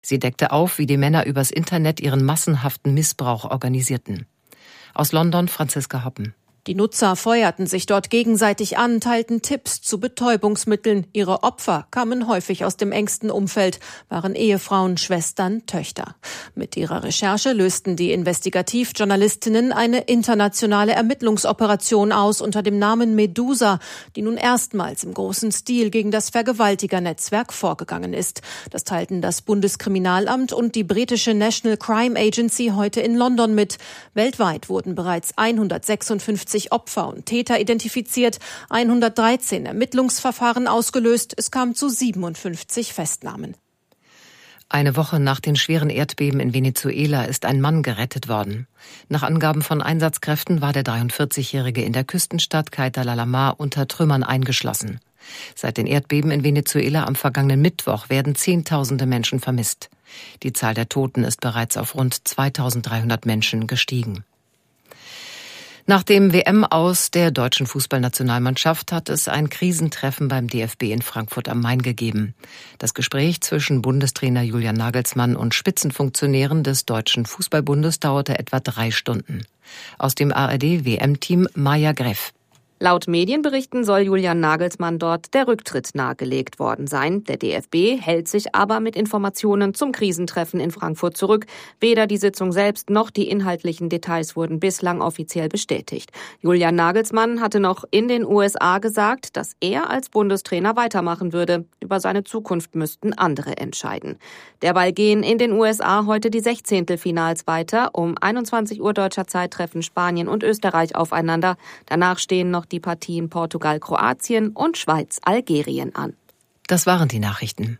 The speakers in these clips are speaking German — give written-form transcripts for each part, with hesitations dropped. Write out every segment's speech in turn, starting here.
Sie deckte auf, wie die Männer übers Internet ihren massenhaften Missbrauch organisierten. Aus London Franziska Hoppen. Die Nutzer feuerten sich dort gegenseitig an, teilten Tipps zu Betäubungsmitteln. Ihre Opfer kamen häufig aus dem engsten Umfeld, waren Ehefrauen, Schwestern, Töchter. Mit ihrer Recherche lösten die Investigativjournalistinnen eine internationale Ermittlungsoperation aus unter dem Namen Medusa, die nun erstmals im großen Stil gegen das Vergewaltigernetzwerk vorgegangen ist. Das teilten das Bundeskriminalamt und die britische National Crime Agency heute in London mit. Weltweit wurden bereits 156 Opfer und Täter identifiziert, 113 Ermittlungsverfahren ausgelöst, es kam zu 57 Festnahmen. Eine Woche nach den schweren Erdbeben in Venezuela ist ein Mann gerettet worden. Nach Angaben von Einsatzkräften war der 43-Jährige in der Küstenstadt Cayta-la-Mar unter Trümmern eingeschlossen. Seit den Erdbeben in Venezuela am vergangenen Mittwoch werden Zehntausende Menschen vermisst. Die Zahl der Toten ist bereits auf rund 2300 Menschen gestiegen. Nach dem WM-Aus der deutschen Fußballnationalmannschaft hat es ein Krisentreffen beim DFB in Frankfurt am Main gegeben. Das Gespräch zwischen Bundestrainer Julian Nagelsmann und Spitzenfunktionären des Deutschen Fußballbundes dauerte etwa 3 Stunden. Aus dem ARD-WM-Team Maja Greff. Laut Medienberichten soll Julian Nagelsmann dort der Rücktritt nahegelegt worden sein. Der DFB hält sich aber mit Informationen zum Krisentreffen in Frankfurt zurück. Weder die Sitzung selbst noch die inhaltlichen Details wurden bislang offiziell bestätigt. Julian Nagelsmann hatte noch in den USA gesagt, dass er als Bundestrainer weitermachen würde. Über seine Zukunft müssten andere entscheiden. Derweil gehen in den USA heute die 16. Finals weiter. Um 21 Uhr deutscher Zeit treffen Spanien und Österreich aufeinander. Danach stehen noch die Partien Portugal, Kroatien und Schweiz, Algerien an. Das waren die Nachrichten.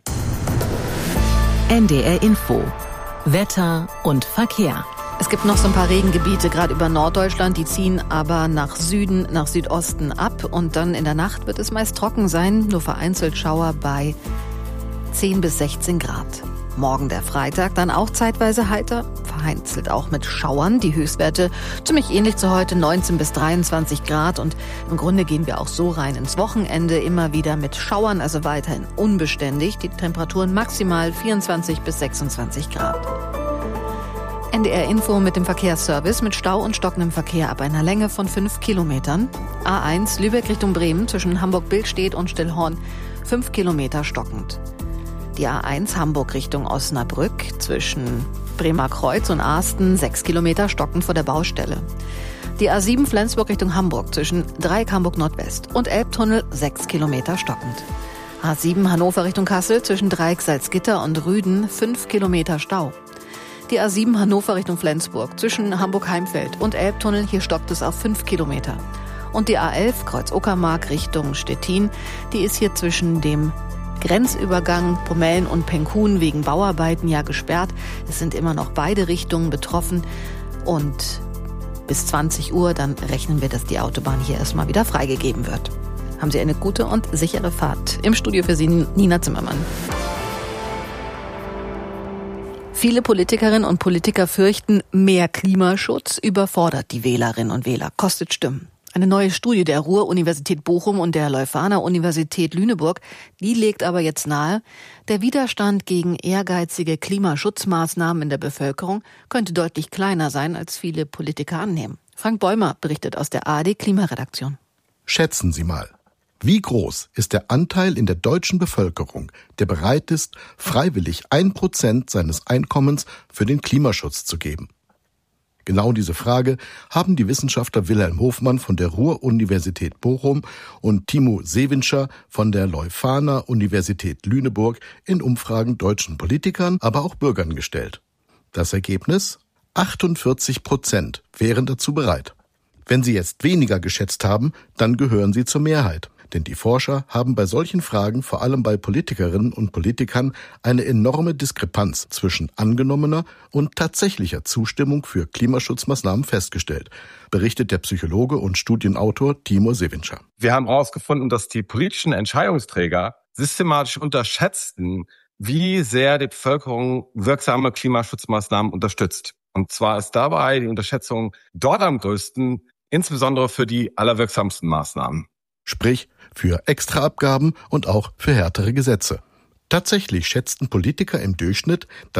NDR Info. Wetter und Verkehr. Es gibt noch so ein paar Regengebiete, gerade über Norddeutschland, die ziehen aber nach Süden, nach Südosten ab und dann in der Nacht wird es meist trocken sein, nur vereinzelt Schauer bei 10 bis 16 Grad. Morgen der Freitag, dann auch zeitweise heiter, vereinzelt auch mit Schauern. Die Höchstwerte ziemlich ähnlich zu heute, 19 bis 23 Grad. Und im Grunde gehen wir auch so rein ins Wochenende, immer wieder mit Schauern, also weiterhin unbeständig. Die Temperaturen maximal 24 bis 26 Grad. NDR Info mit dem Verkehrsservice mit Stau und stockendem Verkehr ab einer Länge von 5 Kilometern. A1 Lübeck Richtung Bremen zwischen Hamburg-Billstedt und Stillhorn 5 Kilometer stockend. Die A1 Hamburg Richtung Osnabrück zwischen Bremer Kreuz und Asten 6 Kilometer stockend vor der Baustelle. Die A7 Flensburg Richtung Hamburg zwischen Dreieck Hamburg Nordwest und Elbtunnel 6 Kilometer stockend. A7 Hannover Richtung Kassel zwischen Dreieck Salzgitter und Rüden 5 Kilometer Stau. Die A7 Hannover Richtung Flensburg zwischen Hamburg-Heimfeld und Elbtunnel, hier stockt es auf 5 Kilometer. Und die A11 Kreuz Uckermark Richtung Stettin, die ist hier zwischen dem Grenzübergang Pomellen und Penkun wegen Bauarbeiten ja gesperrt. Es sind immer noch beide Richtungen betroffen und bis 20 Uhr, dann rechnen wir, dass die Autobahn hier erstmal wieder freigegeben wird. Haben Sie eine gute und sichere Fahrt. Im Studio für Sie Nina Zimmermann. Viele Politikerinnen und Politiker fürchten, mehr Klimaschutz überfordert die Wählerinnen und Wähler, kostet Stimmen. Eine neue Studie der Ruhr-Universität Bochum und der Leuphana-Universität Lüneburg, die legt aber jetzt nahe, der Widerstand gegen ehrgeizige Klimaschutzmaßnahmen in der Bevölkerung könnte deutlich kleiner sein, als viele Politiker annehmen. Frank Bäumer berichtet aus der ARD-Klimaredaktion. Schätzen Sie mal, wie groß ist der Anteil in der deutschen Bevölkerung, der bereit ist, freiwillig 1% seines Einkommens für den Klimaschutz zu geben? Genau diese Frage haben die Wissenschaftler Wilhelm Hofmann von der Ruhr-Universität Bochum und Timo Sewinscher von der Leuphana-Universität Lüneburg in Umfragen deutschen Politikern, aber auch Bürgern gestellt. Das Ergebnis? 48% wären dazu bereit. Wenn Sie jetzt weniger geschätzt haben, dann gehören Sie zur Mehrheit. Denn die Forscher haben bei solchen Fragen, vor allem bei Politikerinnen und Politikern, eine enorme Diskrepanz zwischen angenommener und tatsächlicher Zustimmung für Klimaschutzmaßnahmen festgestellt, berichtet der Psychologe und Studienautor Timo Sewinscher. Wir haben herausgefunden, dass die politischen Entscheidungsträger systematisch unterschätzten, wie sehr die Bevölkerung wirksame Klimaschutzmaßnahmen unterstützt. Und zwar ist dabei die Unterschätzung dort am größten, insbesondere für die allerwirksamsten Maßnahmen. Sprich für Extraabgaben und auch für härtere Gesetze. Tatsächlich schätzten Politiker im Durchschnitt, dass